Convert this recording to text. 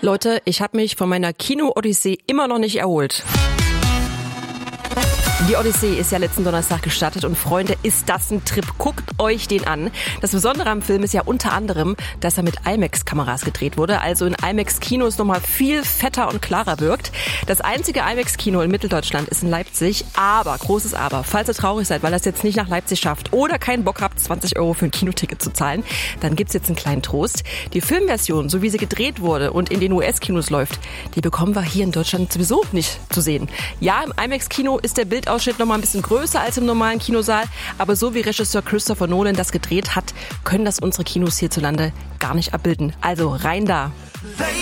Leute, ich habe mich von meiner Kino-Odyssee immer noch nicht erholt. Die Odyssee ist ja letzten Donnerstag gestartet und Freunde, ist das ein Trip. Guckt euch den an. Das Besondere am Film ist ja unter anderem, dass er mit IMAX-Kameras gedreht wurde, also in IMAX-Kinos nochmal viel fetter und klarer wirkt. Das einzige IMAX-Kino in Mitteldeutschland ist in Leipzig, aber, großes Aber, falls ihr traurig seid, weil ihr es jetzt nicht nach Leipzig schafft oder keinen Bock habt, 20 € für ein Kinoticket zu zahlen, dann gibt's jetzt einen kleinen Trost. Die Filmversion, so wie sie gedreht wurde und in den US-Kinos läuft, die bekommen wir hier in Deutschland sowieso nicht zu sehen. Ja, im IMAX-Kino ist der Bildausschnitt noch mal ein bisschen größer als im normalen Kinosaal, aber so wie Regisseur Christopher Nolan das gedreht hat, können das unsere Kinos hierzulande gar nicht abbilden. Also rein da!